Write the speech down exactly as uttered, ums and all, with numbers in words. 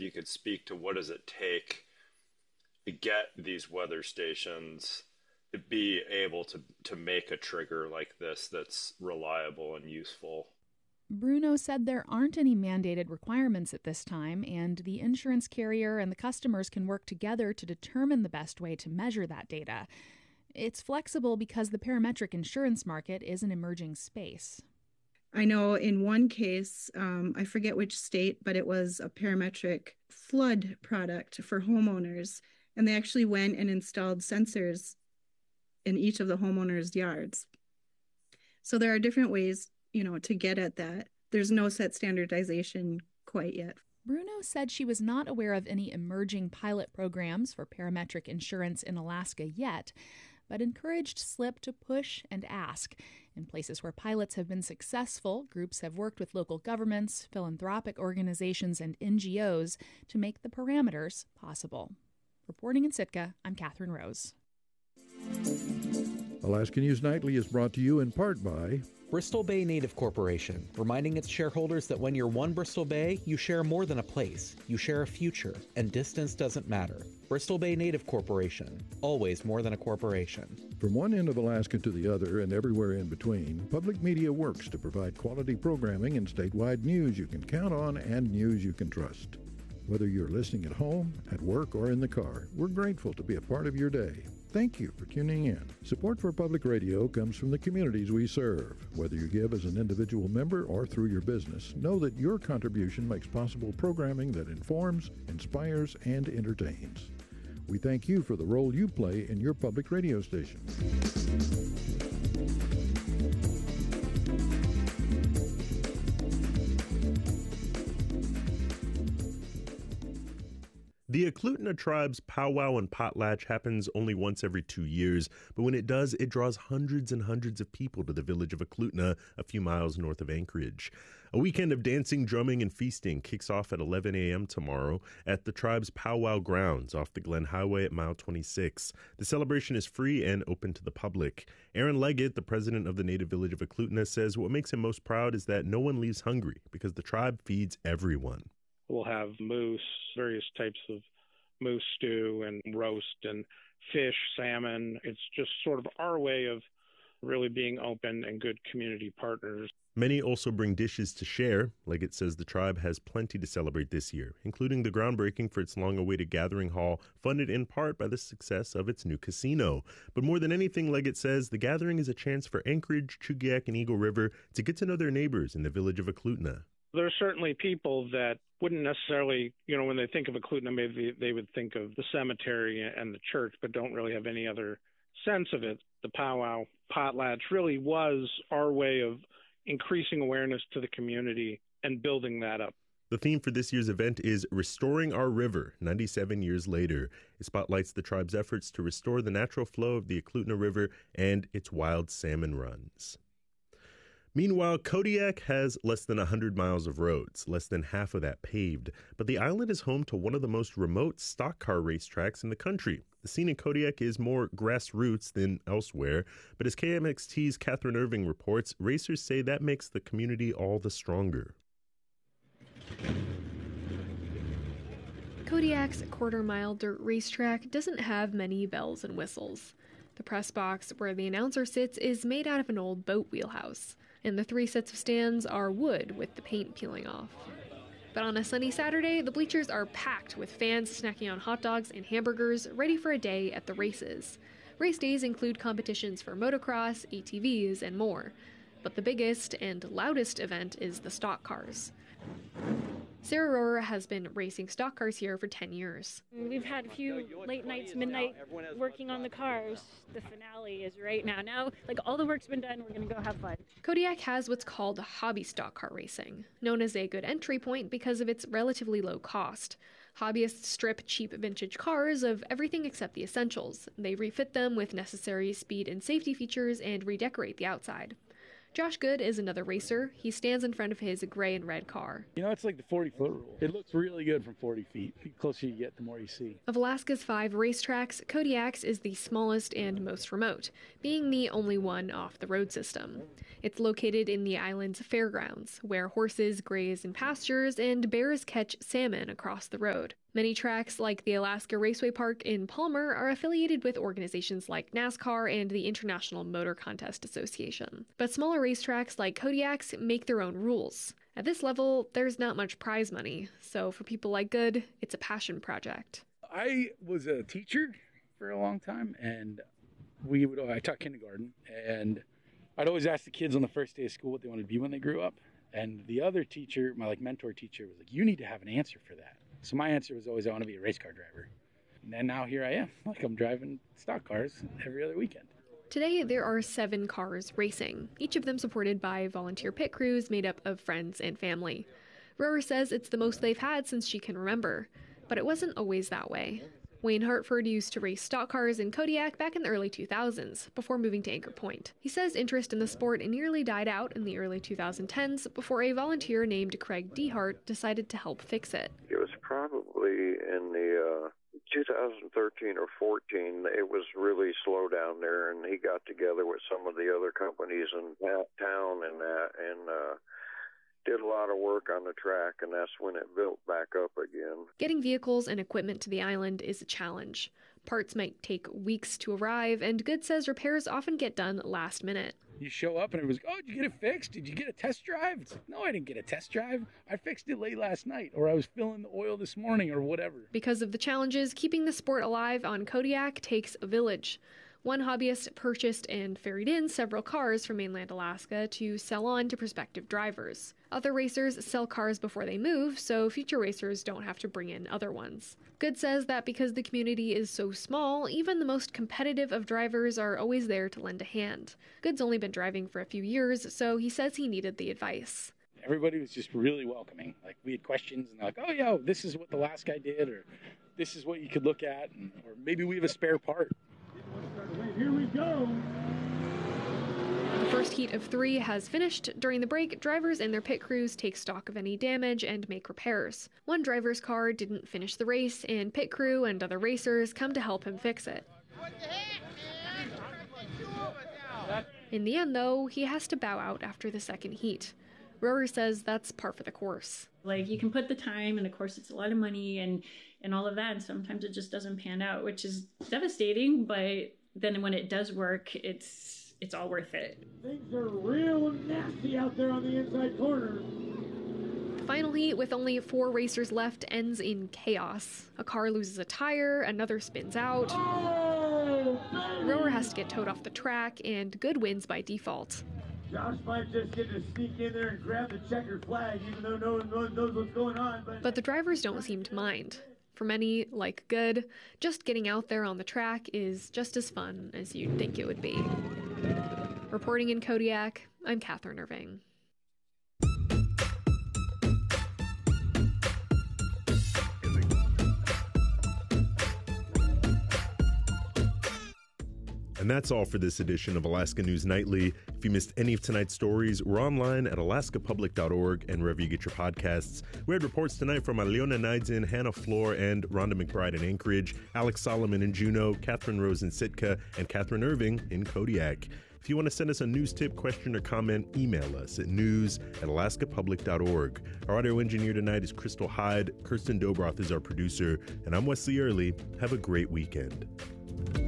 you could speak to what does it take to get these weather stations to be able to, to make a trigger like this that's reliable and useful. Bruno said there aren't any mandated requirements at this time, and the insurance carrier and the customers can work together to determine the best way to measure that data. It's flexible because the parametric insurance market is an emerging space. I know in one case, um, I forget which state, but it was a parametric flood product for homeowners, and they actually went and installed sensors in each of the homeowners' yards. So there are different ways, you know, to get at that. There's no set standardization quite yet. Bruno said she was not aware of any emerging pilot programs for parametric insurance in Alaska yet, but encouraged Slip to push and ask. In places where pilots have been successful, groups have worked with local governments, philanthropic organizations, and N G Os to make the parameters possible. Reporting in Sitka, I'm Catherine Rose. Alaska News Nightly is brought to you in part by Bristol Bay Native Corporation, reminding its shareholders that when you're one Bristol Bay, you share more than a place. You share a future, and distance doesn't matter. Bristol Bay Native Corporation, always more than a corporation. From one end of Alaska to the other and everywhere in between, public media works to provide quality programming and statewide news you can count on and news you can trust. Whether you're listening at home, at work, or in the car, we're grateful to be a part of your day. Thank you for tuning in. Support for public radio comes from the communities we serve. Whether you give as an individual member or through your business, know that your contribution makes possible programming that informs, inspires, and entertains. We thank you for the role you play in your public radio station. The Eklutna tribe's powwow and potlatch happens only once every two years, but when it does, it draws hundreds and hundreds of people to the village of Eklutna, a few miles north of Anchorage. A weekend of dancing, drumming, and feasting kicks off at eleven a.m. tomorrow at the tribe's powwow grounds off the Glen Highway at mile twenty-six. The celebration is free and open to the public. Aaron Leggett, the president of the native village of Eklutna, says what makes him most proud is that no one leaves hungry because the tribe feeds everyone. We'll have moose, various types of moose stew and roast and fish, salmon. It's just sort of our way of really being open and good community partners. Many also bring dishes to share. Leggett says the tribe has plenty to celebrate this year, including the groundbreaking for its long-awaited gathering hall, funded in part by the success of its new casino. But more than anything, Leggett says the gathering is a chance for Anchorage, Chugiak, and Eagle River to get to know their neighbors in the village of Eklutna. There are certainly people that wouldn't necessarily, you know, when they think of Eklutna, maybe they would think of the cemetery and the church, but don't really have any other sense of it. The powwow potlatch really was our way of increasing awareness to the community and building that up. The theme for this year's event is Restoring Our River, ninety-seven years later. It spotlights the tribe's efforts to restore the natural flow of the Eklutna River and its wild salmon runs. Meanwhile, Kodiak has less than one hundred miles of roads, less than half of that paved. But the island is home to one of the most remote stock car racetracks in the country. The scene in Kodiak is more grassroots than elsewhere. But as K M X T's Catherine Irving reports, racers say that makes the community all the stronger. Kodiak's quarter-mile dirt racetrack doesn't have many bells and whistles. The press box where the announcer sits is made out of an old boat wheelhouse, and the three sets of stands are wood with the paint peeling off. But on a sunny Saturday, the bleachers are packed with fans snacking on hot dogs and hamburgers, ready for a day at the races. Race days include competitions for motocross, A T Vs, and more. But the biggest and loudest event is the stock cars. Sarah Rohrer has been racing stock cars here for ten years. We've had a few late nights, midnight, working on the cars. The finale is right now. Now, like, all the work's been done, we're going to go have fun. Kodiak has what's called hobby stock car racing, known as a good entry point because of its relatively low cost. Hobbyists strip cheap vintage cars of everything except the essentials. They refit them with necessary speed and safety features and redecorate the outside. Josh Good is another racer. He stands in front of his gray and red car. You know, it's like the forty-foot rule. It looks really good from forty feet. The closer you get, the more you see. Of Alaska's five racetracks, Kodiak's is the smallest and most remote, being the only one off the road system. It's located in the island's fairgrounds, where horses graze in pastures and bears catch salmon across the road. Many tracks, like the Alaska Raceway Park in Palmer, are affiliated with organizations like NASCAR and the International Motor Contest Association. But smaller racetracks like Kodiak's make their own rules. At this level, there's not much prize money, so for people like Good, it's a passion project. I was a teacher for a long time, and we would I taught kindergarten, and I'd always ask the kids on the first day of school what they wanted to be when they grew up. And the other teacher, my like mentor teacher, was like, "You need to have an answer for that." So my answer was always, "I want to be a race car driver." And then now here I am, like I'm driving stock cars every other weekend. Today, there are seven cars racing, each of them supported by volunteer pit crews made up of friends and family. Rower says it's the most they've had since she can remember, but it wasn't always that way. Wayne Hartford used to race stock cars in Kodiak back in the early two thousands, before moving to Anchor Point. He says interest in the sport nearly died out in the early twenty tens before a volunteer named Craig Dehart decided to help fix it. It was probably in the uh, two thousand thirteen or fourteen. It was really slow down there, and he got together with some of the other companies in that town and that, and uh, did a lot of work on the track, and that's when it built back up again. Getting vehicles and equipment to the island is a challenge. Parts might take weeks to arrive, and Good says repairs often get done last minute. You show up and it was, "Oh, did you get it fixed? Did you get a test drive?" It's like, "No, I didn't get a test drive. I fixed it late last night, or I was filling the oil this morning," or whatever. Because of the challenges, keeping the sport alive on Kodiak takes a village. One hobbyist purchased and ferried in several cars from mainland Alaska to sell on to prospective drivers. Other racers sell cars before they move, so future racers don't have to bring in other ones. Good says that because the community is so small, even the most competitive of drivers are always there to lend a hand. Good's only been driving for a few years, so he says he needed the advice. Everybody was just really welcoming. Like, we had questions, and they're like, "Oh, yeah, this is what the last guy did," or "This is what you could look at," and, or "Maybe we have a spare part." Here we go. The first heat of three has finished. During the break, drivers and their pit crews take stock of any damage and make repairs. One driver's car didn't finish the race, and pit crew and other racers come to help him fix it. What the heck, man? In the end, though, he has to bow out after the second heat. Rower says that's par for the course. Like, you can put the time, and of course it's a lot of money and, and all of that, and sometimes it just doesn't pan out, which is devastating, but then when it does work, it's it's all worth it. Things are real nasty out there on the inside corner. The final heat, with only four racers left, ends in chaos. A car loses a tire, another spins out. Oh, Rower has to get towed off the track, and Good wins by default. Josh might just get to sneak in there and grab the checkered flag, even though no one knows what's going on. But, but the drivers don't seem to mind. For many, like Good, just getting out there on the track is just as fun as you'd think it would be. Reporting in Kodiak, I'm Catherine Irving. And that's all for this edition of Alaska News Nightly. If you missed any of tonight's stories, we're online at alaska public dot org and wherever you get your podcasts. We had reports tonight from Aliona Naidzin, Hannah Floor, and Rhonda McBride in Anchorage, Alex Solomon in Juneau, Catherine Rose in Sitka, and Catherine Irving in Kodiak. If you want to send us a news tip, question, or comment, email us at news at alaska public dot org. Our audio engineer tonight is Crystal Hyde. Kirsten Dobroth is our producer, and I'm Wesley Early. Have a great weekend.